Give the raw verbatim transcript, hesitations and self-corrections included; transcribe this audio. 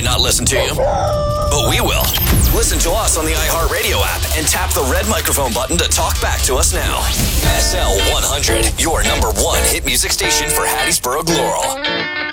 not listen to you, but we will. Listen to us on the iHeartRadio app and tap the red microphone button to talk back to us now. S L one hundred, your number one hit music station for Hattiesburg, Laurel.